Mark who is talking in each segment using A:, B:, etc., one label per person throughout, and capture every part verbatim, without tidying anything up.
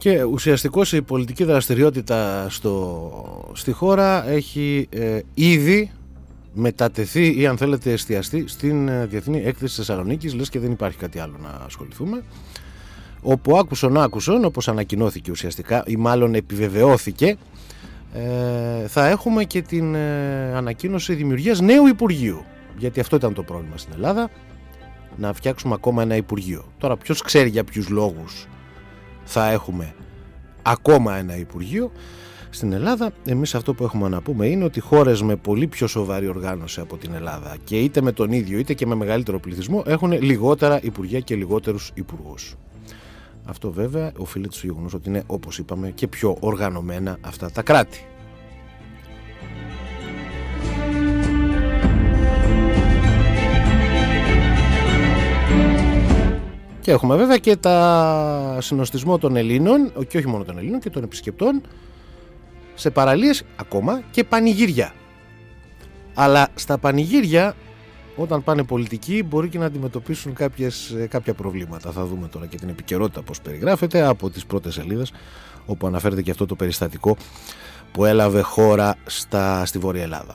A: Και ουσιαστικώς η πολιτική δραστηριότητα στο, στη χώρα έχει ε, ήδη μετατεθεί ή αν θέλετε εστιαστεί στην ε, Διεθνή Έκθεση Θεσσαλονίκης, λες και δεν υπάρχει κάτι άλλο να ασχοληθούμε, όπου άκουσον άκουσον, όπως ανακοινώθηκε ουσιαστικά ή μάλλον επιβεβαιώθηκε, ε, θα έχουμε και την ε, ανακοίνωση δημιουργίας νέου Υπουργείου, γιατί αυτό ήταν το πρόβλημα στην Ελλάδα, να φτιάξουμε ακόμα ένα Υπουργείο. Τώρα ποιος ξέρει για ποιους λόγους θα έχουμε ακόμα ένα Υπουργείο στην Ελλάδα. Εμείς αυτό που έχουμε να πούμε είναι ότι χώρες με πολύ πιο σοβαρή οργάνωση από την Ελλάδα και είτε με τον ίδιο είτε και με μεγαλύτερο πληθυσμό έχουν λιγότερα υπουργεία και λιγότερους υπουργούς. Αυτό βέβαια οφείλεται στο γεγονός ότι είναι, όπως είπαμε, και πιο οργανωμένα αυτά τα κράτη. Και έχουμε βέβαια και τα συνοστισμό των Ελλήνων, και όχι μόνο των Ελλήνων και των επισκεπτών, σε παραλίες ακόμα και πανηγύρια. Αλλά στα πανηγύρια, όταν πάνε πολιτικοί, μπορεί και να αντιμετωπίσουν κάποιες, κάποια προβλήματα. Θα δούμε τώρα και την επικαιρότητα πώς περιγράφεται από τις πρώτες σελίδες, όπου αναφέρεται και αυτό το περιστατικό που έλαβε χώρα στα, στη Βόρεια Ελλάδα.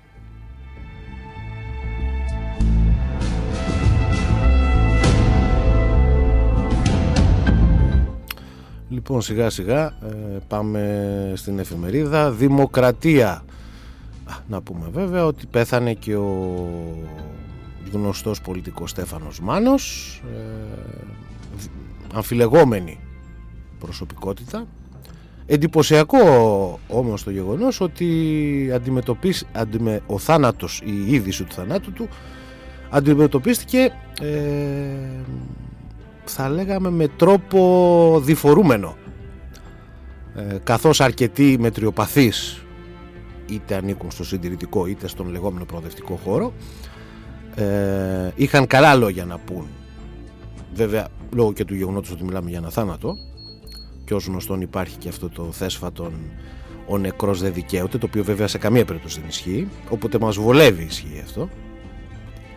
A: Λοιπόν, σιγά σιγά ε, πάμε στην εφημερίδα Δημοκρατία. Α, να πούμε βέβαια ότι πέθανε και ο γνωστός πολιτικός Στέφανος Μάνος, ε, αμφιλεγόμενη προσωπικότητα. Εντυπωσιακό όμως το γεγονός ότι αντιμετωπίσ, αντιμε, ο θάνατος, η είδηση του θανάτου του αντιμετωπίστηκε ε, θα λέγαμε με τρόπο διφορούμενο, ε, καθώς αρκετοί μετριοπαθείς, είτε ανήκουν στο συντηρητικό είτε στον λεγόμενο προοδευτικό χώρο, ε, είχαν καλά λόγια να πούν, βέβαια λόγω και του γεγονότος ότι μιλάμε για ένα θάνατο και ως γνωστόν υπάρχει και αυτό το θέσφατον ο νεκρός δεν δικαίωται, το οποίο βέβαια σε καμία περίπτωση δεν ισχύει, όποτε μας βολεύει ισχύει αυτό.